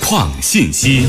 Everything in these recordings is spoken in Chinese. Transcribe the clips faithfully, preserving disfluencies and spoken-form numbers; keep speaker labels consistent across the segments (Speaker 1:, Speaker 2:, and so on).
Speaker 1: 况信息。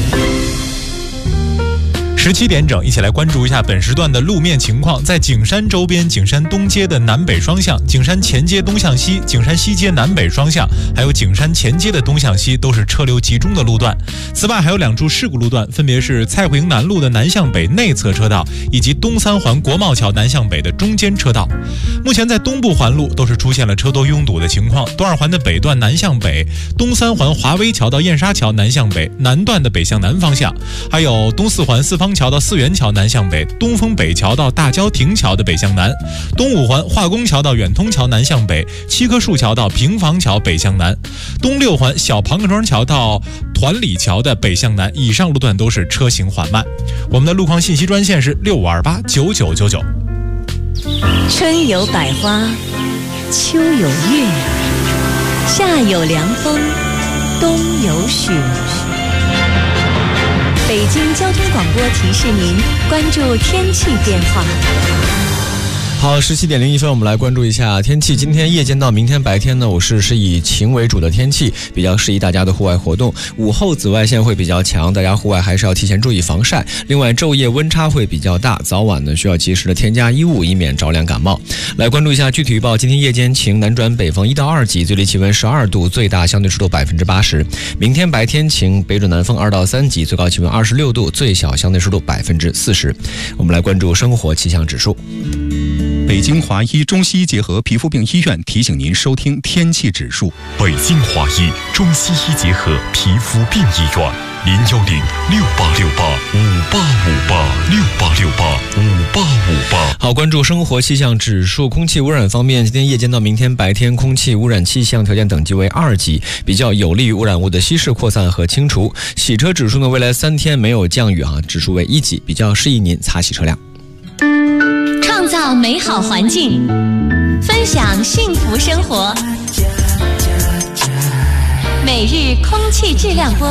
Speaker 2: 十七点整，一起来关注一下本时段的路面情况。在景山周边，景山东街的南北双向、景山前街东向西、景山西街南北双向，还有景山前街的东向西，都是车流集中的路段。此外，还有两处事故路段，分别是蔡慧营南路的南向北内侧车道，以及东三环国贸桥南向北的中间车道。目前在东部环路都是出现了车多拥堵的情况，东二环的北段南向北，东三环华威桥到燕莎桥南向北，南段的北向南方向，还有东四环四方桥到四元桥南向北，东风北桥到大郊亭桥的北向南，东五环化工桥到远通桥南向北，七棵树桥到平房桥北向南，东六环小庞各庄桥到团里桥的北向南。以上路段都是车行缓慢。我们的路况信息专线是六五二八九九九九。
Speaker 3: 春有百花，秋有月，夏有凉风，冬有雪。北京交通广播提示您关注天气变化。
Speaker 4: 好，十七点零一分，我们来关注一下天气。今天夜间到明天白天呢，我市是以晴为主的天气，比较适宜大家的户外活动。午后紫外线会比较强，大家户外还是要提前注意防晒。另外，昼夜温差会比较大，早晚呢需要及时的添加衣物，以免着凉感冒。来关注一下具体预报。今天夜间晴，南转北风一到二级，最低气温十二度，最大相对湿度百分之八十。明天白天晴，北转南风二到三级，最高气温二十六度，最小相对湿度百分之四十。我们来关注生活气象指数。
Speaker 5: 北京华医中西医结合皮肤病医院提醒您收听天气指数。
Speaker 1: 北京华医中西医结合皮肤病医院，零幺零六八六八五八五八六八六八五八五八。
Speaker 4: 好，关注生活气象指数。空气污染方面，今天夜间到明天白天，空气污染气象条件等级为二级，比较有利于污染物的稀释、扩散和清除。洗车指数呢，未来三天没有降雨哈，指数为一级，比较适宜您擦洗车辆。
Speaker 3: 创造美好环境，分享幸福生活。每日空气质量播